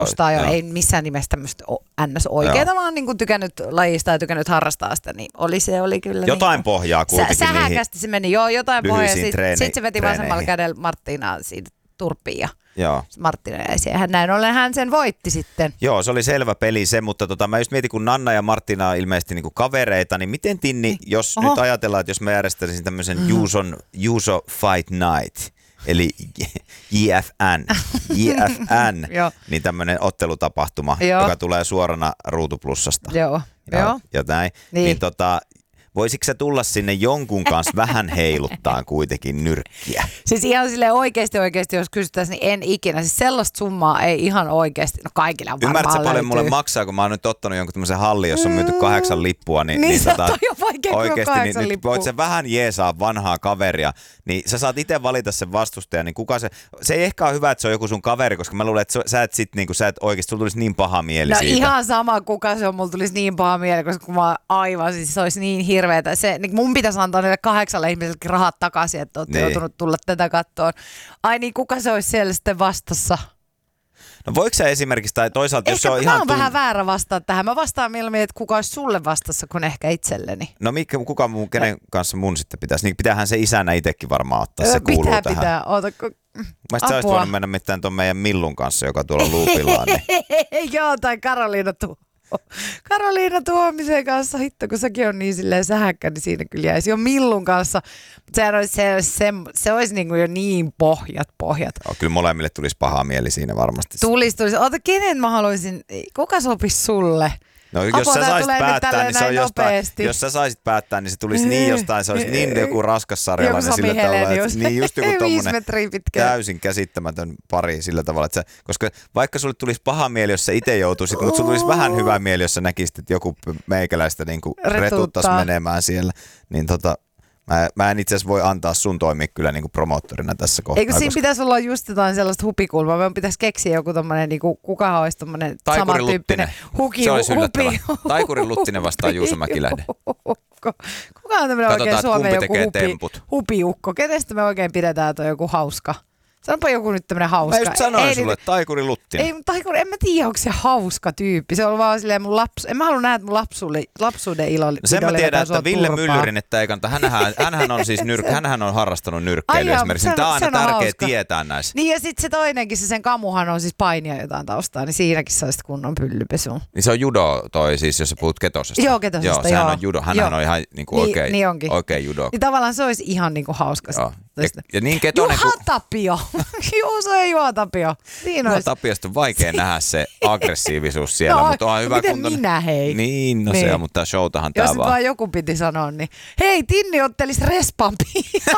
arvostaa jo, ei missään nimessä tämmöistä NS-oikeeta, vaan niin kuin tykännyt lajista ja tykännyt harrastaa sitä, niin oli kyllä. Jotain niin pohjaa kuitenkin sähäkästi se meni, jotain pohjaa. Sitten se veti vasemmalla kädellä Marttinaa siitä turpiin ja Marttina jäi siihen. Näin ollen hän sen voitti sitten. Joo, se oli selvä peli se, mutta mä just mietin, kun Nanna ja Marttina on ilmeisesti niinku kavereita, niin miten Tinni, jos nyt ajatellaan, että jos mä järjestäisin tämmöisen Juuso Fight Night, eli JFN, niin tämmöinen ottelutapahtuma, joka tulee suorana Ruutuplussasta. Joo. Ja näin. Niin voisitko sä tulla sinne jonkun kanssa vähän heiluttaa kuitenkin nyrkkiä? Siis ihan silleen oikeasti, jos kysyttäisiin, niin en ikinä. Siis sellaista summaa ei ihan oikeasti, no kaikilla varmaan ymmärrätkö paljon löytyy. mulle maksaa, kun mä oon nyt ottanut jonkun tämmöisen hallin, jossa on myyty 8 lippua. Niin se on jo vaikea oikeasti, kuin 8 niin lippua. voit sä vähän jeesaa vanhaa kaveria, niin sä saat itse valita sen vastustajan, niin kuka se ei ehkä ole hyvä, että se on joku sun kaveri, koska mä luulen, että sä et oikeasti, sulla tulisi niin paha mieli siitä. Ihan sama kuka se on, mulla tulisi niin paha mieli, koska kun mä aivan, siis se olisi niin hirveetä. Se, niin mun pitäisi antaa niille 8 ihmisellekin rahat takaisin, että olette joutunut tulla tätä kattoon. Ai niin, kuka se olisi siellä sitten vastassa? No voiko sä esimerkiksi, tai toisaalta, jos se on mä ihan... oon vähän väärä vastaa tähän. Mä vastaan mieluummin, että kuka olisi sulle vastassa, kun ehkä itselleni. No kenen kanssa mun sitten pitäisi? Niin pitäähän se isänä itsekin varmaan ottaa, se kuuluu tähän. Pitää. Ootako... Mä sä olisit voinut mennä mitään tuon meidän Millun kanssa, joka tuolla luupillaan. Niin. Joo, tai Karoliina Tuomisen kanssa, hitto, kun sekin on niin silleen sähäkkä, niin siinä kyllä jäisi jo Millun kanssa. Se olisi niin kuin jo niin pohjat. Joo, kyllä molemmille tulisi paha mieli siinä varmasti. Tulisi. Oota, kenen mä haluaisin, kuka sopisi sulle? No jos sä saisit päättää, niin se on jostain, jos sä saisit päättää, niin se tulisi niin jostain, se olisi niin joku raskas sarjalainen sillä tavalla, että niin just joku tommonen täysin käsittämätön pari sillä tavalla, että koska vaikka sulle tulisi paha mieli, jos sä itse joutuisit, mutta sulle tulisi vähän hyvä mieli, jos sä näkisit, että joku meikäläistä niinku retuttaisi menemään siellä, niin mä en itse asiassa voi antaa sun toimia kyllä niinku promoottorina tässä kohtaa. Eikö siinä pitäisi olla just jotain sellaista hupikulmaa? Meidän pitäisi keksiä joku tommonen, niinku, kukahan olisi tommonen samantyyppinen se olisi yllättävä. Taikuri Luttinen vastaan Juuso Mäkiläinen. Kuka on tämmönen oikein Suomen joku hupiukko? Kenestä me oikein pidetään toi joku hauska? Sanonpa joku nyt tämmönen hauska. Mä just sanoin sulle, Taikuri Luttinen. Ei, Taikuri, en mä tiedä, onko se hauska tyyppi. Se on vaan silleen mun en mä halua nähdä, että mun lapsuuden ilo. No sen mä tiedän, että Ville Myllyrin, että ei kannata. Hänhän on siis hänhän on harrastanut nyrkkeilyä esimerkiksi. Tämä on aina tärkeä tietää näissä. Niin ja sitten se toinenkin, sen kamuhan on siis painia jotain taustaa, niin siinäkin saa sitten kunnon pyllypesu. Niin se on judo toi siis, jos sä puhut ketosesta. Joo, ketosesta, joo. Sehän on judo. Hänhän on ihan niinku oikein judo. Niin tavallaan se olisi ihan niinku hauska. Ja niin ketonen Juha Tapio. Juuso ja Juha Tapio. Juha Tapiosta on vaikea nähdä se aggressiivisuus siellä, mutta onhan hyvä kunto. Miten minä hei? Niin, no se on, mutta showtahan tää vaan. Jos vaan joku piti sanoa, niin hei, Tinni ottelisi Respan Pia.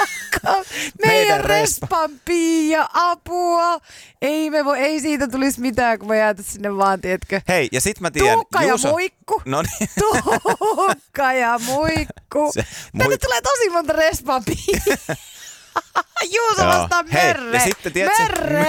Meidän Respan Pia, apua. Ei siitä tulisi mitään, kun me jäätä sinne vaan, tiedätkö? Hei, ja sit mä tiedän. Tuukka ja Muikku. No niin. Tuukka ja Muikku. Tänne tulee tosi monta Respan Pia. Juuso vastaan Mörre. Ja sitten Mörre.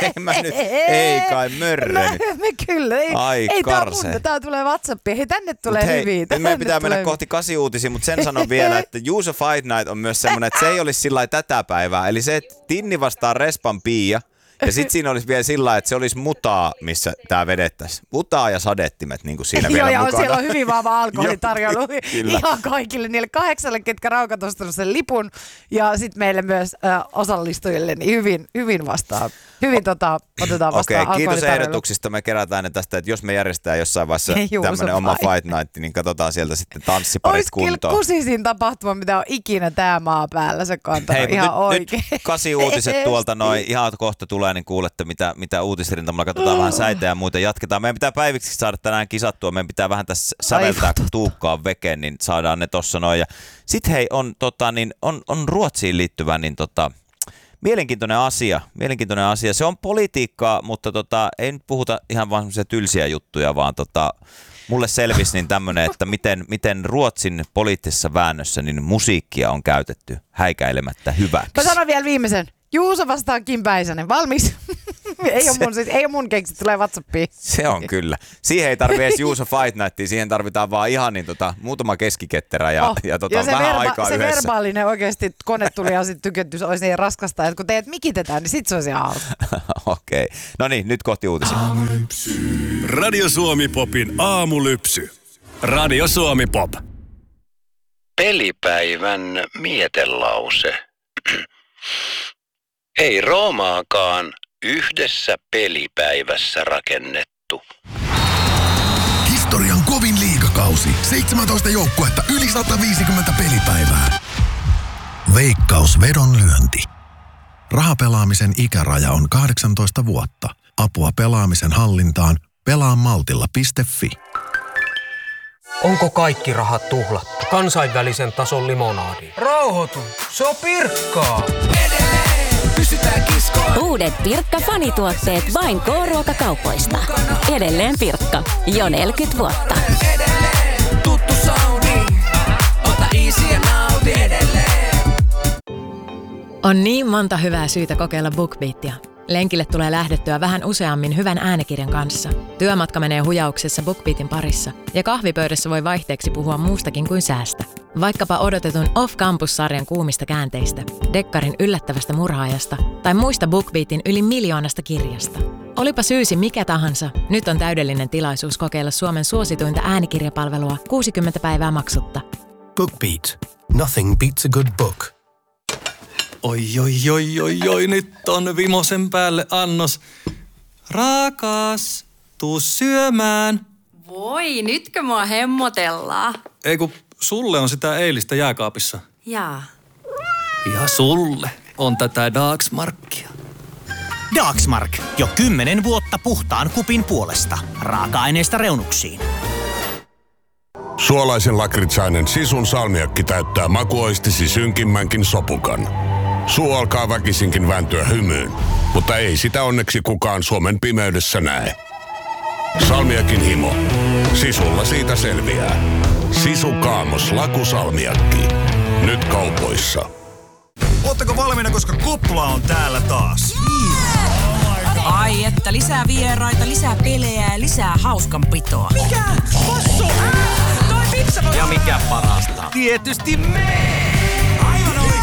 Ei kai Mörre. Me kyllä. Ei tää tulee WhatsAppiin. Hei, tänne tulee hyviä. Meidän pitää mennä kohti 8-uutisia, mutta sen sanon vielä, että Juuso Fight Night on myös semmoinen, että se ei olisi sillä tätä päivää. Eli se, että Tinni vastaa Respan Pia. Ja sitten siinä olisi vielä sillä, että se olisi mutaa, missä tämä vedettäisiin. Mutaa ja sadettimet niin kuin siinä vielä mukana. Siellä on hyvin vahva alkoholitarjoilu ihan kaikille niille 8, ketkä Raukat ostanut sen lipun. Ja sitten meille myös osallistujille niin hyvin vastaan. Otetaan vastaan Okei, kiitos ehdotuksista. Me kerätään ne tästä, että jos me järjestetään jossain vaiheessa tämmöinen oma fight night, niin katsotaan sieltä sitten tanssiparit kuntoon. Olisi kyllä kusisin tapahtuma, mitä on ikinä tämä maa päällä. Se kantaa ihan oikein. Nyt 8 uutiset tuolta noin ihan kohta tulee, niin kuulette mitä uutisrintamalla. Katsotaan vähän säitä ja muita jatketaan. Meidän pitää päiviksi saada tänään kisattua. Meidän pitää vähän tässä säveltää, kun Tuukkaan veken, niin saadaan ne tossa noin. Sitten hei, on Ruotsiin liittyvä, niin mielenkiintoinen asia. Se on politiikkaa, mutta ei nyt puhuta ihan vaan semmoisia tylsiä juttuja, vaan mulle selvisi niin tämmöinen, että miten Ruotsin poliittisessa väännössä niin musiikkia on käytetty häikäilemättä hyväksi. Mä sanon vielä viimeisen. Juuso vastaan Kim Päisänen. Valmis? ei ole mun keksit, tulee WhatsAppiin. Se on kyllä. Siihen ei tarvitse edes use a fight nightia, siihen tarvitaan vaan ihan niin muutama keskiketterä ja vähän aikaa se yhdessä. verbaalinen oikeasti kone ja sitten tykentys olisi niin raskasta, että kun teidät mikitetään, niin sit se olisi ihan hauska. Okei. No niin, nyt kohti uutisia. Radio Suomi Popin aamulypsy. Radio Suomi Pop. Pelipäivän mietelause. Ei Roomaakaan yhdessä pelipäivässä rakennettu. Historian kovin liigakausi. 17 joukkuetta, yli 150 pelipäivää. Veikkaus vedonlyönti. Rahapelaamisen ikäraja on 18 vuotta. Apua pelaamisen hallintaan. Pelaamaltilla.fi. Onko kaikki rahat tuhlattu? Kansainvälisen tason limonadi. Rauhoitu, se on Pirkkaa. Edelleen pysytään kiskoon. Uudet Pirkka-fanituotteet vain K-ruokakaupoista. Edelleen Pirkka. Jo 40 vuotta. Edelleen tuttu soundi. Ota easy ja nauti edelleen. On niin monta hyvää syytä kokeilla BookBeatia. Lenkille tulee lähdettyä vähän useammin hyvän äänikirjan kanssa. Työmatka menee hujauksessa BookBeatin parissa. Ja kahvipöydässä voi vaihteeksi puhua muustakin kuin säästä. Vaikkapa odotetun Off-Campus-sarjan kuumista käänteistä, Dekkarin yllättävästä murhaajasta tai muista BookBeatin yli 1 miljoonasta kirjasta. Olipa syysi mikä tahansa, nyt on täydellinen tilaisuus kokeilla Suomen suosituinta äänikirjapalvelua 60 päivää maksutta. BookBeat. Nothing beats a good book. Oi, nyt on vimosen päälle annos. Rakas, tuu syömään. Voi, nytkö mua hemmotellaan? Ei kun sulle on sitä eilistä jääkaapissa. Jaa. Ja sulle on tätä Dagsmarkia. Dagsmark. Jo 10 vuotta puhtaan kupin puolesta. Raaka-aineista reunuksiin. Suolaisen lakritsainen Sisun salmiakki täyttää makuoistisi synkimmänkin sopukan. Suu alkaa väkisinkin vääntyä hymyyn, mutta ei sitä onneksi kukaan Suomen pimeydessä näe. Salmiakin himo. Sisulla siitä selviää. Sisu Kaamos lakusalmiakki. Nyt kaupoissa. Ootteko valmiina, koska kupla on täällä taas? Ai että, lisää vieraita, lisää pelejä ja lisää hauskanpitoa. Mikä? Possu! Toi pizza! Ja mikä parasta? Tietysti Aivan oikein!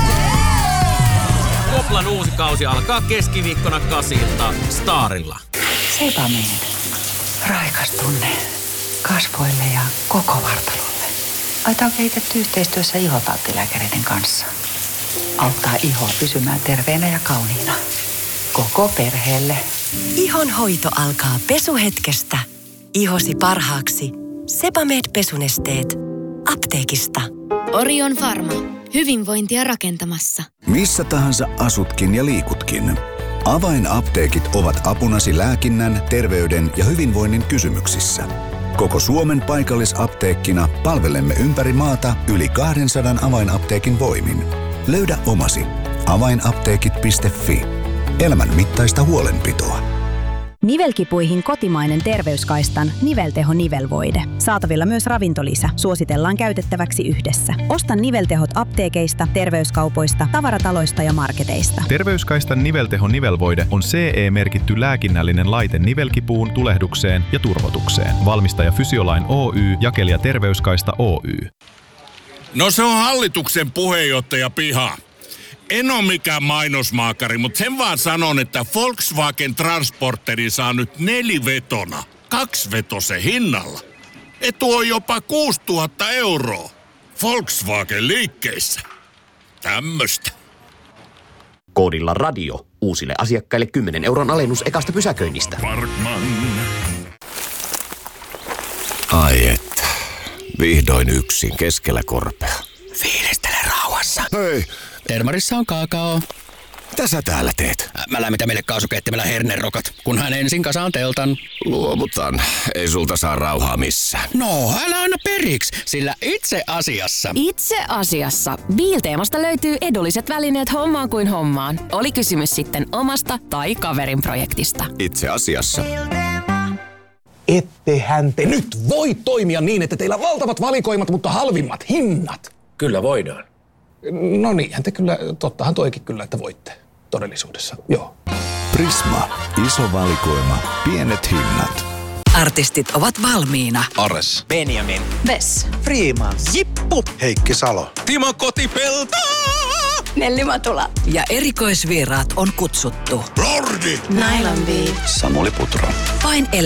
Kuplan uusi kausi alkaa keskiviikkona 8:00 Starilla. Sebamed. Raikas tunne kasvoille ja koko vartalolle. Aita on kehitetty yhteistyössä ihotauttilääkäreiden kanssa. Auttaa ihoa pysymään terveenä ja kauniina. Koko perheelle. Ihon hoito alkaa pesuhetkestä. Ihosi parhaaksi. Sebamed-pesunesteet. Apteekista. Orion Pharma. Hyvinvointia rakentamassa. Missä tahansa asutkin ja liikutkin. Avainapteekit ovat apunasi lääkinnän, terveyden ja hyvinvoinnin kysymyksissä. Koko Suomen paikallisapteekkina palvelemme ympäri maata yli 200 avainapteekin voimin. Löydä omasi. Avainapteekit.fi. Elämän mittaista huolenpitoa. Nivelkipuihin kotimainen terveyskaistan nivelteho nivelvoide. Saatavilla myös ravintolisä. Suositellaan käytettäväksi yhdessä. Osta niveltehot apteekeista, terveyskaupoista, tavarataloista ja marketeista. Terveyskaistan nivelteho nivelvoide on CE-merkitty lääkinnällinen laite nivelkipuun, tulehdukseen ja turvotukseen. Valmistaja Fysiolain Oy, jakelija Terveyskaista Oy. No se on hallituksen puheenjohtaja piha. En ole mikään mainosmaakari, mutta sen vaan sanon, että Volkswagen Transporteri saa nyt 4-vetona 2-vetosen hinnalla. Etu on jopa 6 000 €. Volkswagen liikkeissä. Tämmöstä. Koodilla radio. Uusille asiakkaille 10 € alennus ekasta pysäköinnistä. Parkman. Ai että. Vihdoin yksin keskellä korpea. Fiilistele rauhassa. Hei. Termarissa on kaakao. Mitä sä täällä teet? Mä lämmitän meille kaasukeittimellä hernerokat, kunhan ensin kasaan teltan. Luovutan. Ei sulta saa rauhaa missään. No, älä aina periksi, sillä itse asiassa... Itse asiassa. Biilteemasta löytyy edulliset välineet hommaan kuin hommaan. Oli kysymys sitten omasta tai kaverin projektista. Itse asiassa. Ettehän te nyt voi toimia niin, että teillä on valtavat valikoimat, mutta halvimmat hinnat. Kyllä voidaan. No niinhän te kyllä, tottahan toikin kyllä, että voitte todellisuudessa, joo. Prisma. Iso valikoima. Pienet hinnat. Artistit ovat valmiina. Ares. Benjamin. Bess. Freeman. Jippu. Heikki Salo. Timo Kotipelto. Nelli Matula. Ja erikoisvieraat on kutsuttu. Lordi. Nylon Bee. Samuli Putro. Vain